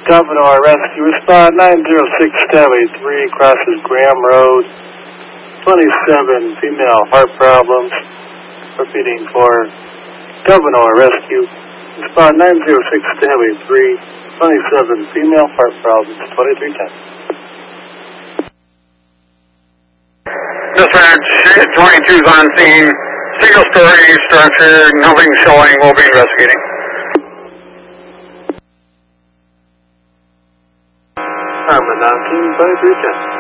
Governor Rescue, respond 906 Tabby 3, crosses Graham Road, 27 female heart problems. Repeating for Governor Rescue, respond 906 Tabby 3, 27 female heart problems, 2310. Dispatch 22's on scene, single-story structure, nothing showing, we'll be investigating. Harmon on scene, 2310.